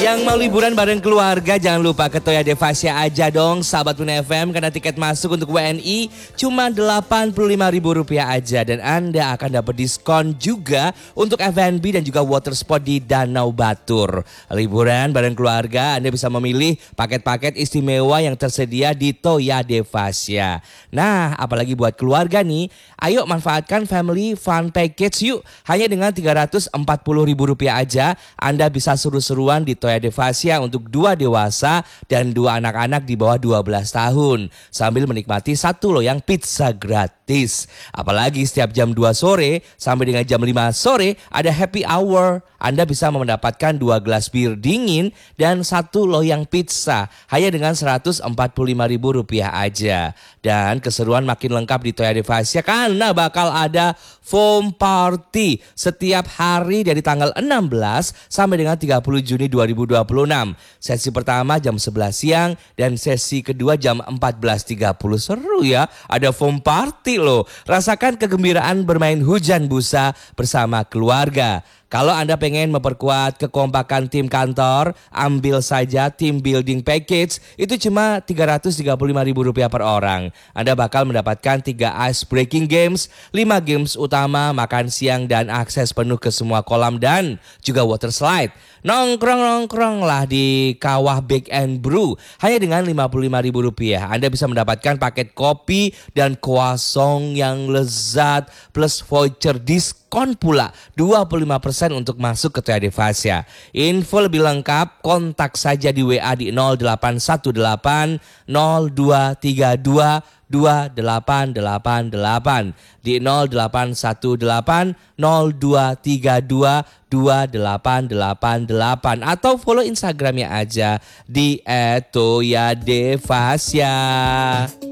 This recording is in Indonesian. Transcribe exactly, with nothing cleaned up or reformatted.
Yang mau liburan bareng keluarga jangan lupa ke Toya Devasya aja dong sahabat Puna F M, karena tiket masuk untuk W N I cuma delapan puluh lima ribu rupiah aja dan Anda akan dapat diskon juga untuk F and B dan juga water sport di Danau Batur. Liburan bareng keluarga Anda bisa memilih paket-paket istimewa yang tersedia di Toya Devasya. Nah, apalagi buat keluarga nih, ayo manfaatkan Family Fun Package yuk. Hanya dengan tiga ratus empat puluh ribu rupiah aja Anda bisa seru-seruan di Toya Devasya untuk dua dewasa dan dua anak-anak di bawah dua belas tahun sambil menikmati satu loyang pizza gratis. Apalagi setiap jam dua sore sampai dengan jam lima sore ada happy hour. Anda bisa mendapatkan dua gelas bir dingin dan satu loyang pizza hanya dengan seratus empat puluh lima ribu rupiah aja. Dan keseruan makin lengkap di Toya Devasya karena bakal ada foam party setiap hari dari tanggal enam belas sampai dengan tiga puluh Juni dua ribu dua puluh enam. Sesi pertama jam sebelas siang dan sesi kedua jam empat belas tiga puluh. Seru ya, ada foam party loh. Rasakan kegembiraan bermain hujan busa bersama keluarga. Kalau Anda pengen memperkuat kekompakan tim kantor, ambil saja tim building package, itu cuma tiga ratus tiga puluh lima ribu rupiah per orang. Anda bakal mendapatkan tiga ice breaking games, lima games utama, makan siang dan akses penuh ke semua kolam dan juga water slide. Nongkrong-nongkrong lah di Kawah Bake and Brew hanya dengan lima puluh lima ribu rupiah. Anda bisa mendapatkan paket kopi dan croissant yang lezat plus voucher diskon pula dua puluh lima persen untuk masuk ke Toya Devasya. Info lebih lengkap kontak saja di W A di nol delapan satu delapan nol dua tiga dua dua delapan delapan delapan di nol delapan satu delapan nol dua tiga dua dua delapan delapan delapan atau follow Instagramnya aja di et toya devasya.